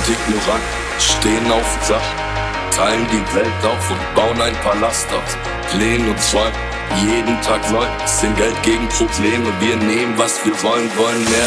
sind ignorant, stehen auf dem Dach, teilen die Welt auf und bauen ein Palast aus Plänen und Träumen. Jeden Tag neu, sind Geld gegen Probleme. Wir nehmen, was wir wollen, wollen mehr